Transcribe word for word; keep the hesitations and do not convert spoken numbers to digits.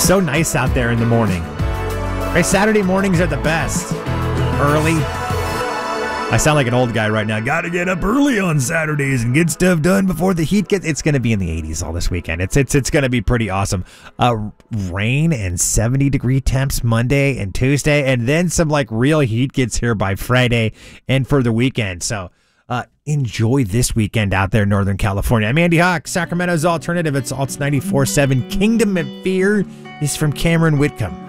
so nice out there in the morning. Right, Saturday mornings are the best. Early. I sound like an old guy right now. Got to get up early on Saturdays and get stuff done before the heat gets... It's going to be in the eighties all this weekend. It's it's it's going to be pretty awesome. Uh, rain and seventy degree temps Monday and Tuesday, and then some like real heat gets here by Friday and for the weekend. So uh, enjoy this weekend out there in Northern California. I'm Andy Hawk, Sacramento's alternative. It's Alts ninety-four point seven. Kingdom of Fear is from Cameron Whitcomb.